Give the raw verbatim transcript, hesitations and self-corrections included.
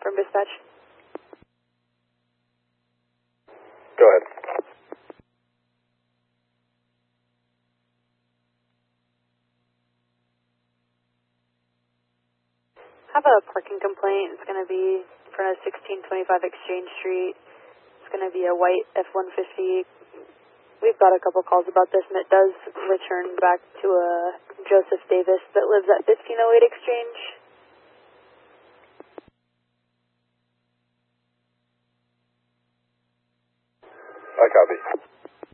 from dispatch. Go ahead. I have a parking complaint. It's going to be in front of sixteen twenty-five Exchange Street. It's going to be a white F one fifty. We've got a couple calls about this, and it does return back to a Joseph Davis that lives at fifteen oh eight Exchange. I copy.